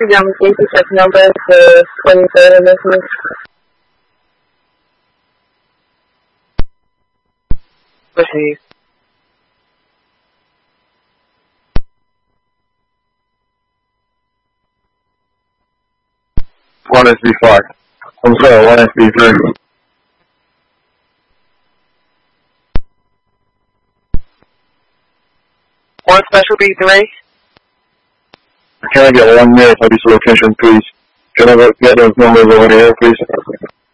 young safety check number for 23rd of this month. Proceed. One SB5. I'm sorry, one SB3. One special B3. Can I get 1 minute for this location, please? Can I get those numbers over here, please?